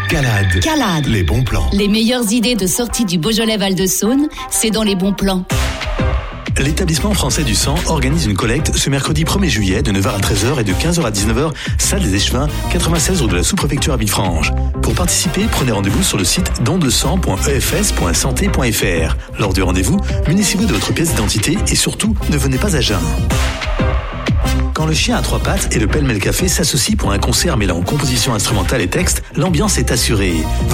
Calade. Calade. Les bons plans. Les meilleures idées de sortie du Beaujolais Val-de-Saône, c'est dans les bons plans. L'établissement français du sang organise une collecte ce mercredi 1er juillet de 9h à 13h et de 15h à 19h, salle des Échevins, 96 rue de la sous-préfecture à Villefranche. Pour participer, prenez rendez-vous sur le site dondesang.efs.santé.fr. Lors du rendez-vous, munissez-vous de votre pièce d'identité et surtout, ne venez pas à jeun. Quand le chien à trois pattes et le pêle-mêle café s'associent pour un concert mêlant composition instrumentale et texte, l'ambiance est assurée.